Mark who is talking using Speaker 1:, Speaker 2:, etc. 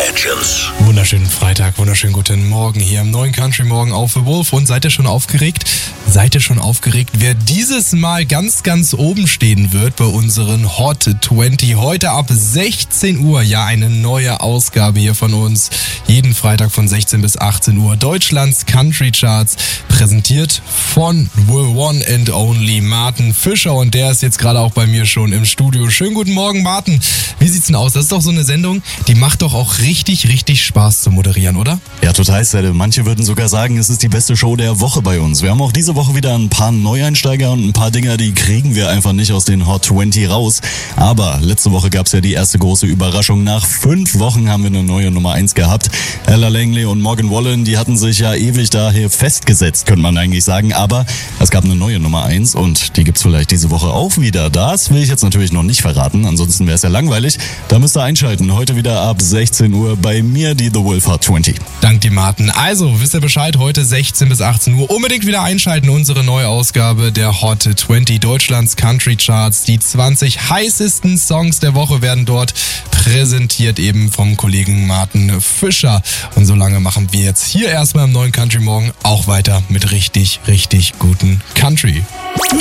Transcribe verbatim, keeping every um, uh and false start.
Speaker 1: Legends.
Speaker 2: Wunderschönen Freitag, wunderschönen guten Morgen hier im neuen Country Morgen auf The Wolf. Und seid ihr schon aufgeregt? Seid ihr schon aufgeregt, wer dieses Mal ganz, ganz oben stehen wird bei unseren Hot zwanzig? Heute ab sechzehn Uhr, ja, eine neue Ausgabe hier von uns. Jeden Freitag von sechzehn bis achtzehn Uhr. Deutschlands Country Charts, präsentiert von The One and Only Martin Fischer. Und der ist jetzt gerade auch bei mir schon im Studio. Schönen guten Morgen, Martin. Wie sieht's denn aus? Das ist doch so eine Sendung, die macht doch auch richtig, richtig Spaß zu moderieren, oder?
Speaker 3: Ja, total, Sede. Manche würden sogar sagen, es ist die beste Show der Woche bei uns. Wir haben auch diese Woche wieder ein paar Neueinsteiger und ein paar Dinger, die kriegen wir einfach nicht aus den Hot zwanzig raus. Aber letzte Woche gab es ja die erste große Überraschung. Nach fünf Wochen haben wir eine neue Nummer eins gehabt. Ella Langley und Morgan Wallen, die hatten sich ja ewig daher festgesetzt, könnte man eigentlich sagen. Aber es gab eine neue Nummer eins und die gibt's vielleicht diese Woche auch wieder. Das will ich jetzt natürlich noch nicht verraten, ansonsten wäre es ja langweilig. Da müsst ihr einschalten. Heute wieder ab sechzehn Uhr bei mir die The Wolf Hot zwanzig.
Speaker 2: Dank dir, Martin. Also, wisst ihr Bescheid, heute sechzehn bis achtzehn Uhr. Unbedingt wieder einschalten, unsere neue Ausgabe der Hot zwanzig, Deutschlands Country Charts. Die zwanzig heißesten Songs der Woche werden dort präsentiert, eben vom Kollegen Martin Fischer. Und solange machen wir jetzt hier erstmal im neuen Country Morgen auch weiter mit richtig, richtig guten Country.